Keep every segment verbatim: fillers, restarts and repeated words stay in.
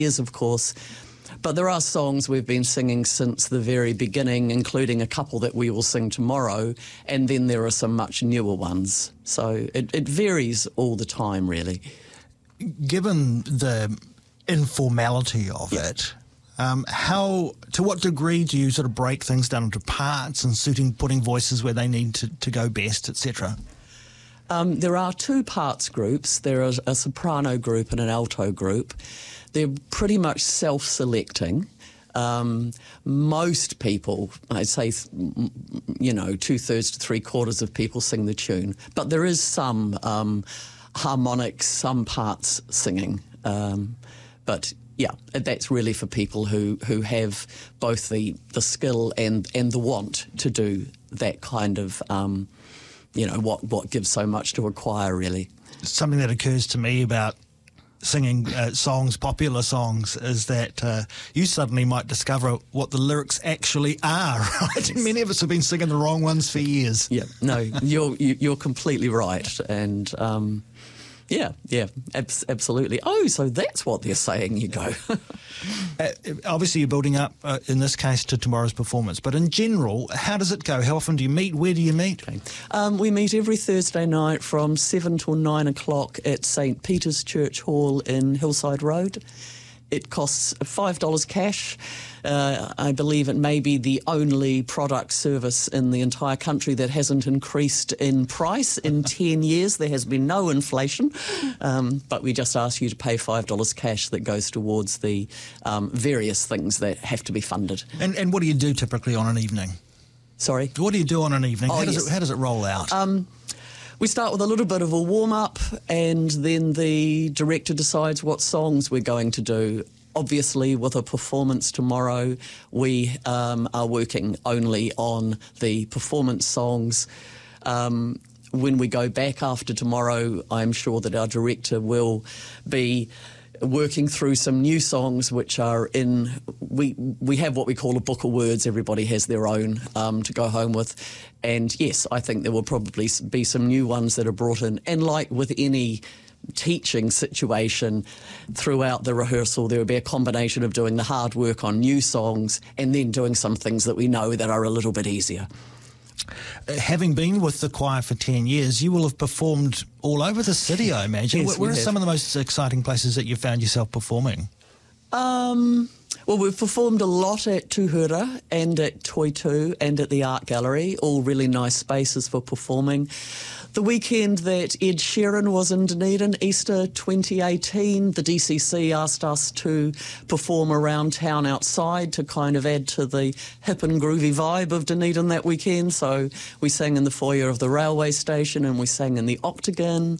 years, of course. But there are songs we've been singing since the very beginning, including a couple that we will sing tomorrow, and then there are some much newer ones. So it, it varies all the time, really. Given the informality of yeah. it, um, how, to what degree do you sort of break things down into parts and suiting, putting voices where they need to, to go best, et cetera? Um, there are two parts groups. There is a soprano group and an alto group. They're pretty much self-selecting. Um, most people, I'd say, you know, two-thirds to three-quarters of people sing the tune. But there is some um, harmonics, some parts singing. Um, but, yeah, that's really for people who, who have both the, the skill and, and the want to do that kind of, um, you know, what, what gives so much to a choir, really. Something that occurs to me about singing uh, songs, popular songs, is that uh, you suddenly might discover what the lyrics actually are, right? Yes. Many of us have been singing the wrong ones for years. Yeah, no, you're you're completely right, and um, yeah, yeah, abs- absolutely. Oh, so that's what they're saying. You go. uh, obviously, you're building up, uh, in this case, to tomorrow's performance. But in general, how does it go? How often do you meet? Where do you meet? Okay. Um, we meet every Thursday night from seven till nine o'clock at Saint Peter's Church Hall in Hillside Road. It costs five dollars cash. Uh, I believe it may be the only product service in the entire country that hasn't increased in price in ten years. There has been no inflation, um, but we just ask you to pay five dollars cash that goes towards the um, various things that have to be funded. And, and what do you do typically on an evening? Sorry? What do you do on an evening? Oh, how, does yes. it, how does it roll out? Um, We start with a little bit of a warm-up, and then the director decides what songs we're going to do. Obviously, with a performance tomorrow, we um, are working only on the performance songs. Um, when we go back after tomorrow, I'm sure that our director will be working through some new songs which are in, we we have what we call a book of words. Everybody has their own um, to go home with. And yes, I think there will probably be some new ones that are brought in. And like with any teaching situation, throughout the rehearsal there will be a combination of doing the hard work on new songs and then doing some things that we know that are a little bit easier. Uh, having been with the choir for ten years, you will have performed all over the city, I imagine. Yes, where where are have. some of the most exciting places that you found yourself performing? Um, well, we've performed a lot at Tuhura and at Toitu and at the Art Gallery, all really nice spaces for performing. The weekend that Ed Sheeran was in Dunedin, Easter twenty eighteen, the D C C asked us to perform around town outside to kind of add to the hip and groovy vibe of Dunedin that weekend. So we sang in the foyer of the railway station and we sang in the Octagon.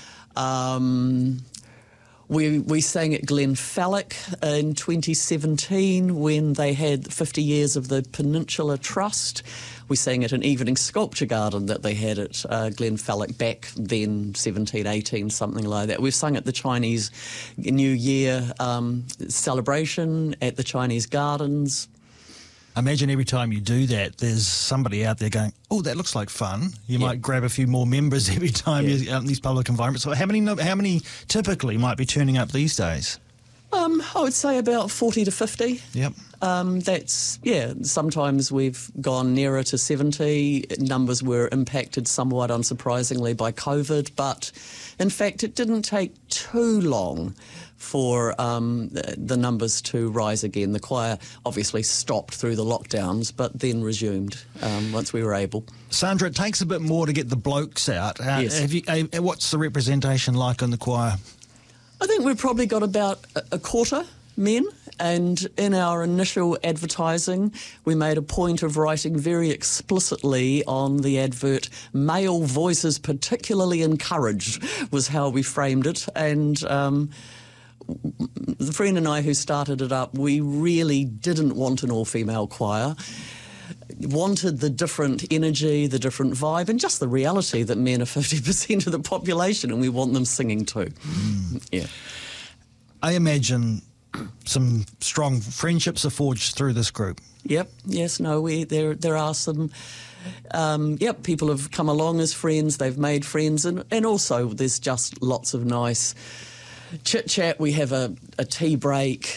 Um... We we sang at Glenfalloch in twenty seventeen when they had fifty years of the Peninsula Trust. We sang at an evening sculpture garden that they had at uh, Glenfalloch back then, seventeen, eighteen, something like that. We've sung at the Chinese New Year um, celebration at the Chinese Gardens. I imagine every time you do that, there's somebody out there going, oh, that looks like fun. You yeah. might grab a few more members every time yeah. you're out in these public environments. So how many how many typically might be turning up these days? Um, I would say about forty to fifty. Yep. Um, that's, yeah, sometimes we've gone nearer to seventy. Numbers were impacted somewhat unsurprisingly by COVID, but in fact it didn't take too long for um, the, the numbers to rise again. The choir obviously stopped through the lockdowns, but then resumed um, once we were able. Sandra, it takes a bit more to get the blokes out. Uh, Yes. Have you, uh, what's the representation like in the choir? I think we've probably got about a, a quarter men, and in our initial advertising we made a point of writing very explicitly on the advert, male voices particularly encouraged was how we framed it. And um, the friend and I who started it up, we really didn't want an all-female choir. Wanted the different energy, the different vibe, and just the reality that men are fifty percent of the population and we want them singing too. Mm. Yeah. I imagine some strong friendships are forged through this group. Yep. Yes, no, we there there are some um, yep, people have come along as friends, they've made friends, and, and also there's just lots of nice chit chat. We have a, a tea break.